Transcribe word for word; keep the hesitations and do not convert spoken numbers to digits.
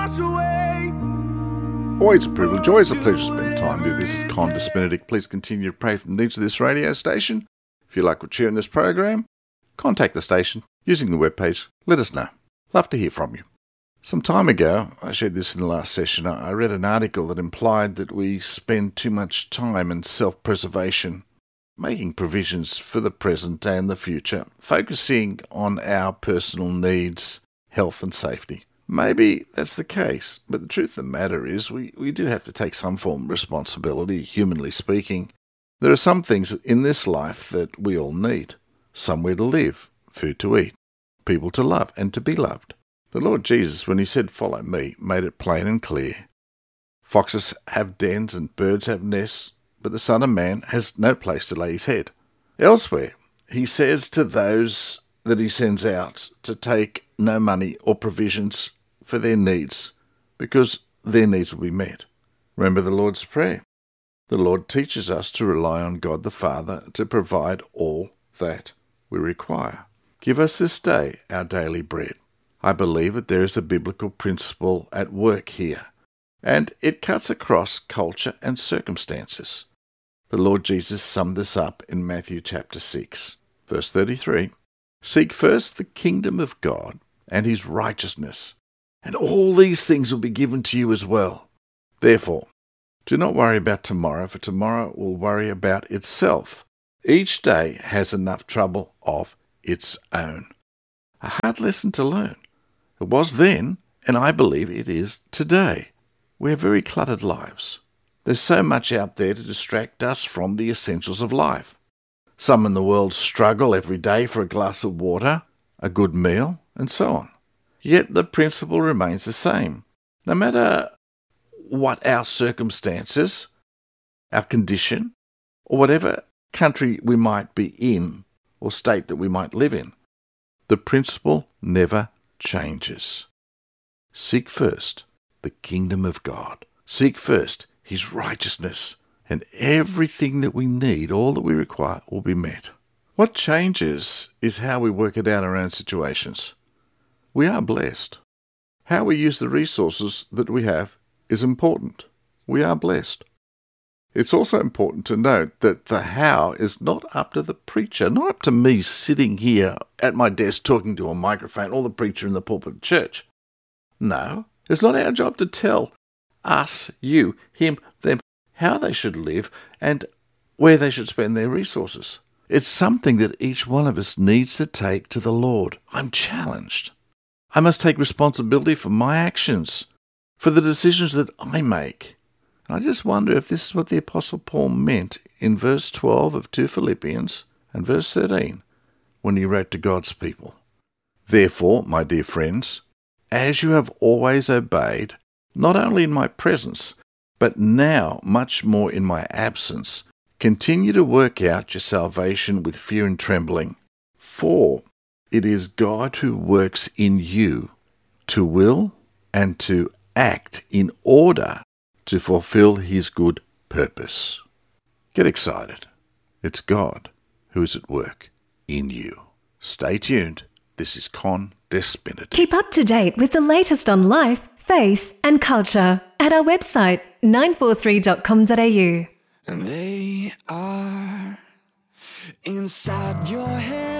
Always a privilege, always a pleasure to spend time with you. This is Condis Benedict. Please continue to pray for the needs of this radio station. If you like what you hear in this program, contact the station using the webpage. Let us know. Love to hear from you. Some time ago, I shared this in the last session, I read an article that implied that we spend too much time in self-preservation, making provisions for the present and the future, focusing on our personal needs, health and safety. Maybe that's the case, but the truth of the matter is we, we do have to take some form of responsibility, humanly speaking. There are some things in this life that we all need. Somewhere to live, food to eat, people to love and to be loved. The Lord Jesus, when he said, "Follow me," made it plain and clear. Foxes have dens and birds have nests, but the Son of Man has no place to lay his head. Elsewhere, he says to those that he sends out to take no money or provisions for their needs, because their needs will be met. Remember the Lord's Prayer. The Lord teaches us to rely on God the Father to provide all that we require. Give us this day our daily bread. I believe that there is a biblical principle at work here, and it cuts across culture and circumstances. The Lord Jesus summed this up in Matthew chapter six, verse thirty-three. Seek first the kingdom of God and his righteousness, and all these things will be given to you as well. Therefore, do not worry about tomorrow, for tomorrow will worry about itself. Each day has enough trouble of its own. A hard lesson to learn. It was then, and I believe it is today. We have very cluttered lives. There's so much out there to distract us from the essentials of life. Some in the world struggle every day for a glass of water, a good meal, and so on. Yet the principle remains the same. No matter what our circumstances, our condition, or whatever country we might be in or state that we might live in, the principle never changes. Seek first the kingdom of God. Seek first his righteousness, and everything that we need, all that we require, will be met. What changes is how we work it out in our own situations. We are blessed. How we use the resources that we have is important. We are blessed. It's also important to note that the how is not up to the preacher, not up to me sitting here at my desk talking to a microphone or the preacher in the pulpit of church. No, it's not our job to tell us, you, him, them, how they should live and where they should spend their resources. It's something that each one of us needs to take to the Lord. I'm challenged. I must take responsibility for my actions, for the decisions that I make. I just wonder if this is what the Apostle Paul meant in verse twelve of two Philippians and verse thirteen when he wrote to God's people. Therefore, my dear friends, as you have always obeyed, not only in my presence, but now much more in my absence, continue to work out your salvation with fear and trembling. For it is God who works in you to will and to act in order to fulfill his good purpose. Get excited. It's God who is at work in you. Stay tuned. This is Condis Benedict. Keep up to date with the latest on life, faith and culture at our website nine four three dot com dot a u. And they are inside your head.